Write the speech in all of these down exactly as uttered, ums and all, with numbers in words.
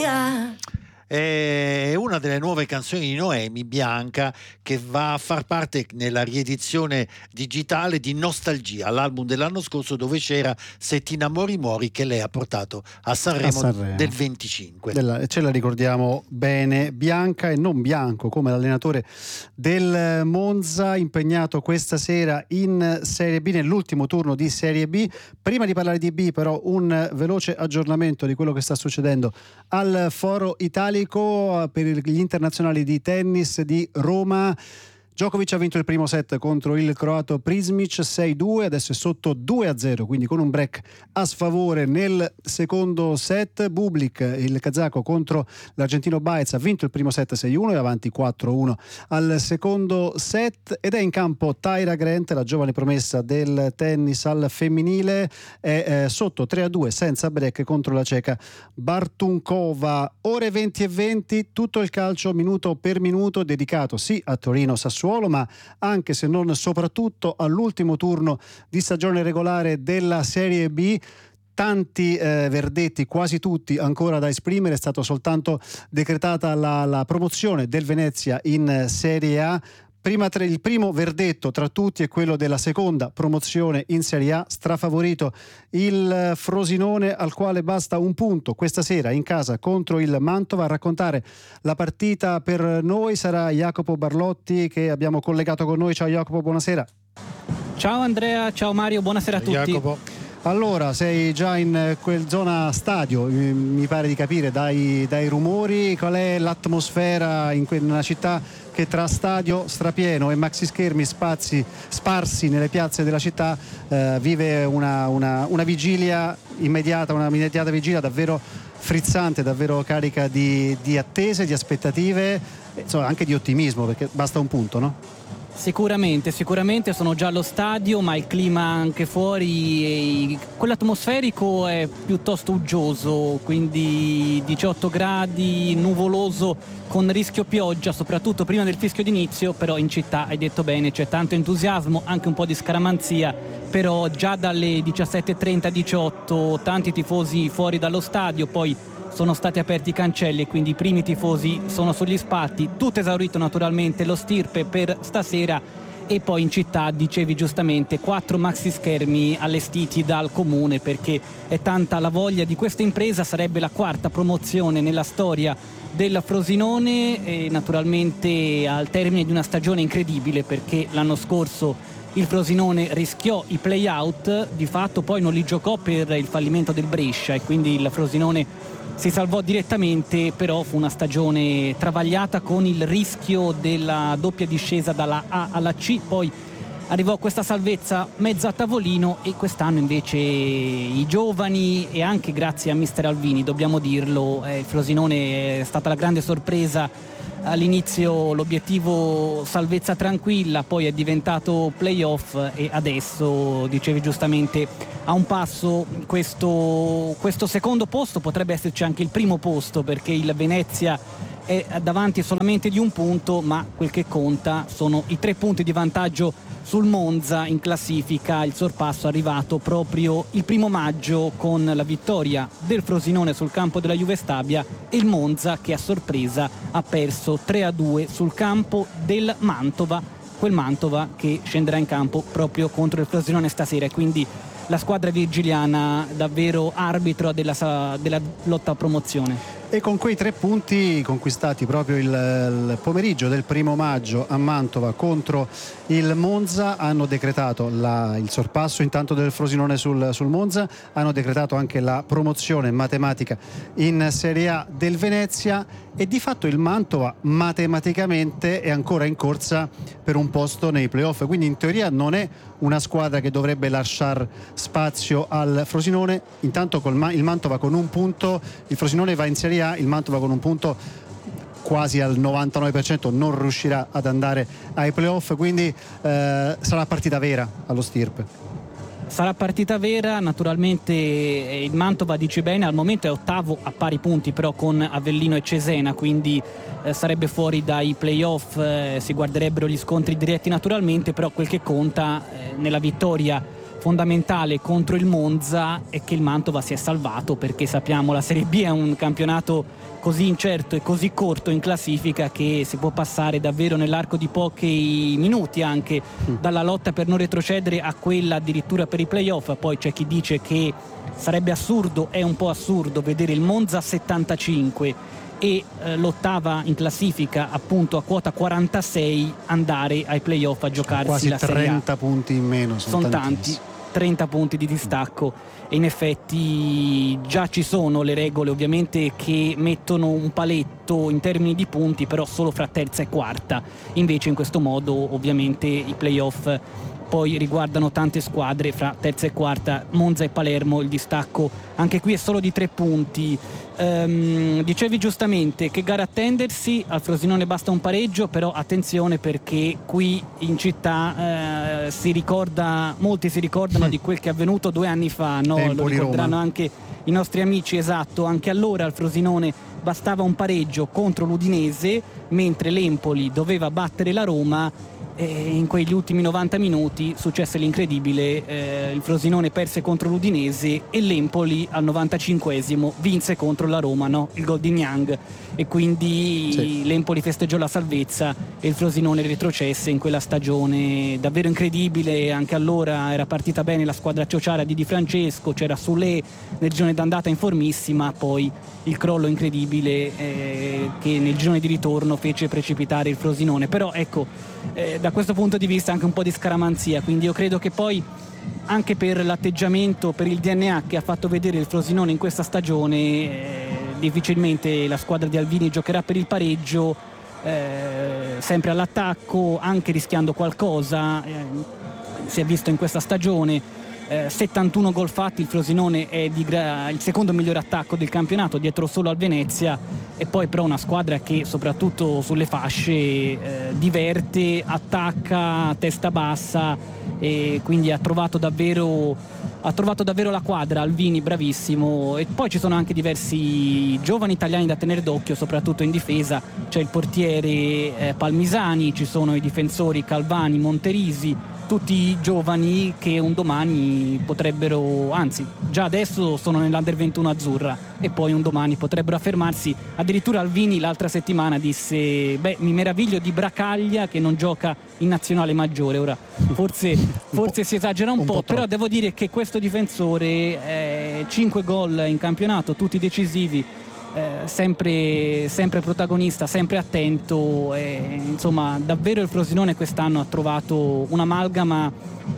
È una delle nuove canzoni di Noemi, Bianca, che va a far parte nella riedizione digitale di Nostalgia, l'album dell'anno scorso dove c'era Se ti innamori muori, che lei ha portato a Sanremo, a Sanremo. del venticinque. Della, ce la ricordiamo bene, Bianca e non Bianco, come l'allenatore del Monza, impegnato questa sera in Serie B, nell'ultimo turno di Serie B. Prima di parlare di B, però, un veloce aggiornamento di quello che sta succedendo al Foro Italico per gli internazionali di tennis di Roma. Djokovic ha vinto il primo set contro il croato Prismic sei due, adesso è sotto due a zero, quindi con un break a sfavore nel secondo set. Bublik, il kazako, contro l'argentino Baez, ha vinto il primo set sei uno e avanti quattro uno al secondo set, ed è in campo Tyra Grant, la giovane promessa del tennis al femminile, è eh, sotto tre a due senza break contro la ceca Bartunkova. Ore venti e venti, tutto il calcio minuto per minuto dedicato sì a Torino Sassuolo, ma anche, se non soprattutto, all'ultimo turno di stagione regolare della Serie B. Tanti eh, verdetti, quasi tutti ancora da esprimere. È stato soltanto decretata la, la promozione del Venezia in Serie A. Prima tre, il primo verdetto tra tutti è quello della seconda promozione in Serie A, strafavorito il Frosinone, al quale basta un punto questa sera in casa contro il Mantova. A raccontare la partita per noi sarà Jacopo Barlotti, che abbiamo collegato con noi. Ciao Jacopo, buonasera. Ciao Andrea, ciao Mario, buonasera a tutti. Jacopo. Allora, sei già in quel zona stadio, mi pare di capire dai, dai rumori. Qual è l'atmosfera in una città che tra stadio strapieno e maxi schermi spazi, sparsi nelle piazze della città eh, vive una, una, una vigilia immediata, una immediata vigilia davvero frizzante, davvero carica di, di attese, di aspettative, insomma anche di ottimismo, perché basta un punto, no? Sicuramente, sicuramente sono già allo stadio, ma il clima anche fuori, quello atmosferico è piuttosto uggioso, quindi diciotto gradi, nuvoloso con rischio pioggia, soprattutto prima del fischio d'inizio, però in città, hai detto bene, c'è tanto entusiasmo, anche un po' di scaramanzia, però già dalle diciassette e trenta diciotto tanti tifosi fuori dallo stadio, poi sono stati aperti i cancelli e quindi i primi tifosi sono sugli spalti, tutto esaurito naturalmente lo stirpe per stasera. E poi in città, dicevi giustamente, quattro maxi schermi allestiti dal comune, perché è tanta la voglia di questa impresa. Sarebbe la quarta promozione nella storia del Frosinone e naturalmente al termine di una stagione incredibile, perché l'anno scorso il Frosinone rischiò i play-out, di fatto poi non li giocò per il fallimento del Brescia e quindi il Frosinone si salvò direttamente, però fu una stagione travagliata con il rischio della doppia discesa dalla A alla C. Poi arrivò questa salvezza mezza a tavolino e quest'anno invece i giovani, e anche grazie a mister Alvini, dobbiamo dirlo, eh, il Frosinone è stata la grande sorpresa. All'inizio l'obiettivo salvezza tranquilla, poi è diventato playoff e adesso, dicevi giustamente, a un passo questo, questo secondo posto, potrebbe esserci anche il primo posto, perché il Venezia è davanti solamente di un punto, ma quel che conta sono i tre punti di vantaggio sul Monza in classifica. Il sorpasso è arrivato proprio il primo maggio con la vittoria del Frosinone sul campo della Juve Stabia e il Monza che a sorpresa ha perso tre a due sul campo del Mantova, quel Mantova che scenderà in campo proprio contro il Frosinone stasera, e quindi la squadra virgiliana davvero arbitro della, della lotta a promozione. E con quei tre punti conquistati proprio il, il pomeriggio del primo maggio a Mantova contro il Monza hanno decretato la, il sorpasso intanto del Frosinone sul, sul Monza, hanno decretato anche la promozione matematica in Serie A del Venezia, e di fatto il Mantova matematicamente è ancora in corsa per un posto nei playoff, quindi in teoria non è una squadra che dovrebbe lasciare spazio al Frosinone. Intanto col, il Mantova con un punto, il Frosinone va in Serie A, il Mantova con un punto quasi al novantanove per cento non riuscirà ad andare ai playoff, quindi eh, sarà partita vera allo stirpe. Sarà partita vera, naturalmente il Mantova, dice bene, al momento è ottavo a pari punti però con Avellino e Cesena, quindi eh, sarebbe fuori dai playoff, eh, si guarderebbero gli scontri diretti naturalmente, però quel che conta eh, nella vittoria fondamentale contro il Monza è che il Mantova si è salvato, perché sappiamo la Serie B è un campionato così incerto e così corto in classifica che si può passare davvero nell'arco di pochi minuti anche dalla lotta per non retrocedere a quella addirittura per i playoff. Poi c'è chi dice che sarebbe assurdo, è un po' assurdo vedere il Monza a settantacinque e eh, l'ottava in classifica appunto a quota quarantasei andare ai playoff a giocarsi quasi la Serie A. trenta punti in meno, sono, sono tanti, trenta punti di distacco, e in effetti già ci sono le regole ovviamente che mettono un paletto in termini di punti, però solo fra terza e quarta. Invece in questo modo ovviamente i playoff poi riguardano tante squadre fra terza e quarta. Monza e Palermo, il distacco anche qui è solo di tre punti. Um, dicevi giustamente che gara attendersi, al Frosinone basta un pareggio, però attenzione perché qui in città eh, si ricorda, molti si ricordano di quel che è avvenuto due anni fa, no? Lo ricorderanno anche i nostri amici, esatto. Anche allora al Frosinone bastava un pareggio contro l'Udinese, mentre l'Empoli doveva battere la Roma. E in quegli ultimi novanta minuti successe l'incredibile, eh, il Frosinone perse contro l'Udinese e l'Empoli al novantacinquesimo vinse contro la Roma, no? Il gol di Niang, e quindi sì. L'Empoli festeggiò la salvezza e il Frosinone retrocesse in quella stagione davvero incredibile. Anche allora era partita bene la squadra ciociara di Di Francesco, c'era Soulé nel girone d'andata in formissima, poi il crollo incredibile eh, che nel girone di ritorno fece precipitare il Frosinone. Però ecco, eh, da questo punto di vista anche un po' di scaramanzia, quindi io credo che poi anche per l'atteggiamento, per il D N A che ha fatto vedere il Frosinone in questa stagione, eh, difficilmente la squadra di Alvini giocherà per il pareggio, eh, sempre all'attacco, anche rischiando qualcosa. Eh, si è visto in questa stagione eh, settantuno gol fatti, il Frosinone è di gra- il secondo migliore attacco del campionato, dietro solo al Venezia, e poi però una squadra che soprattutto sulle fasce eh, diverte, attacca a testa bassa, e quindi ha trovato davvero ha trovato davvero la quadra. Alvini bravissimo, e poi ci sono anche diversi giovani italiani da tenere d'occhio, soprattutto in difesa. C'è il portiere eh, Palmisani, ci sono i difensori Calvani, Monterisi, tutti giovani che un domani potrebbero, anzi già adesso sono nell'Under ventuno azzurra, e poi un domani potrebbero affermarsi. Addirittura Alvini l'altra settimana disse: beh, mi meraviglio di Bracaglia che non gioca in nazionale maggiore. Ora forse, forse si esagera un, un po', po' però devo dire che questo difensore eh, cinque gol in campionato, tutti decisivi, eh, sempre, sempre protagonista, sempre attento, eh, insomma davvero il Frosinone quest'anno ha trovato un'amalgama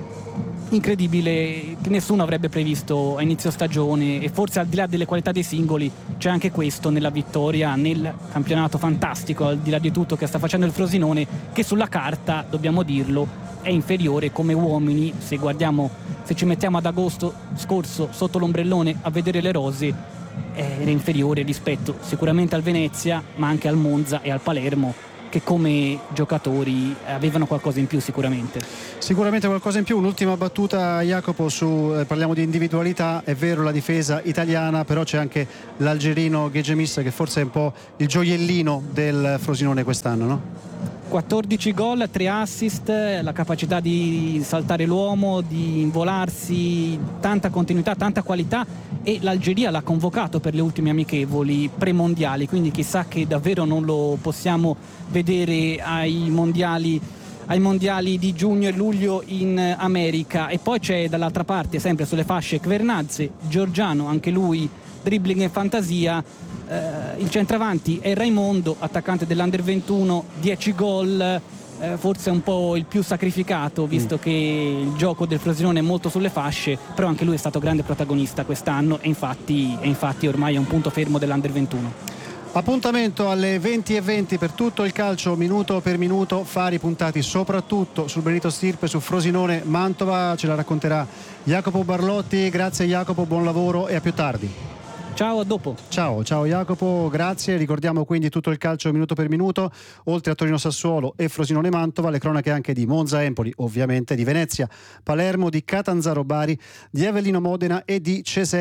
incredibile che nessuno avrebbe previsto a inizio stagione, e forse al di là delle qualità dei singoli c'è anche questo nella vittoria, nel campionato fantastico al di là di tutto che sta facendo il Frosinone, che sulla carta, dobbiamo dirlo, è inferiore come uomini. Se guardiamo, se ci mettiamo ad agosto scorso sotto l'ombrellone a vedere le rose, era inferiore rispetto sicuramente al Venezia, ma anche al Monza e al Palermo, che come giocatori avevano qualcosa in più sicuramente. Sicuramente qualcosa in più. Un'ultima battuta, Jacopo, su eh, parliamo di individualità. È vero la difesa italiana, però c'è anche l'algerino Ghegemis, che forse è un po' il gioiellino del Frosinone quest'anno, no? quattordici gol, tre assist, la capacità di saltare l'uomo, di involarsi, tanta continuità, tanta qualità, e l'Algeria l'ha convocato per le ultime amichevoli premondiali, quindi chissà che davvero non lo possiamo vedere ai mondiali ai mondiali di giugno e luglio in America. E poi c'è dall'altra parte, sempre sulle fasce, Kvernadze, Giorgiano, anche lui dribbling e fantasia. Eh, il centravanti è Raimondo, attaccante dell'Under ventuno, dieci gol, eh, forse un po' il più sacrificato, visto mm. che il gioco del Frosinone è molto sulle fasce, però anche lui è stato grande protagonista quest'anno, e infatti, e infatti ormai è un punto fermo dell'Under ventuno. Appuntamento alle venti e venti per tutto il calcio, minuto per minuto, fari puntati soprattutto sul Benito Stirpe, su Frosinone Mantova. Ce la racconterà Jacopo Barlotti. Grazie Jacopo, buon lavoro e a più tardi. Ciao, a dopo. Ciao, ciao Jacopo, grazie. Ricordiamo quindi tutto il calcio minuto per minuto, oltre a Torino Sassuolo e Frosinone Mantova, le cronache anche di Monza Empoli, ovviamente, di Venezia Palermo, di Catanzaro Bari, di Avellino Modena e di Cesena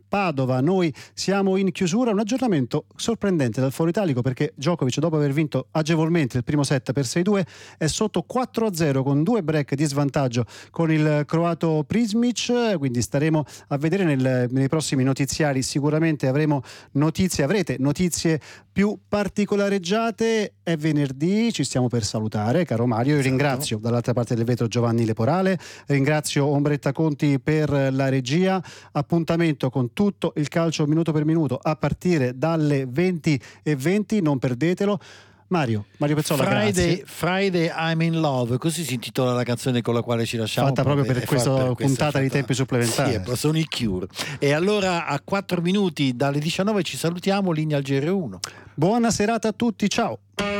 Padova. Noi siamo in chiusura, un aggiornamento sorprendente dal Foro Italico, perché Djokovic, dopo aver vinto agevolmente il primo set per sei due, è sotto quattro a zero con due break di svantaggio con il croato Prismic, quindi staremo a vedere nel, nei prossimi notiziari, sicuramente avremo notizie, avrete notizie più particolareggiate. È venerdì, ci stiamo per salutare, caro Mario. Io ringrazio dall'altra parte del vetro Giovanni Leporale, ringrazio Ombretta Conti per la regia. Appuntamento con tutto il calcio minuto per minuto a partire dalle venti e venti, non perdetelo. Mario, Mario Pezzola, Friday, grazie. Friday I'm in Love, così si intitola la canzone con la quale ci lasciamo. Fatta proprio per questa per puntata questa di tempi supplementari. Sì, sono i Cure. E allora a quattro minuti dalle diciannove ci salutiamo, linea al G R uno. Buona serata a tutti, ciao.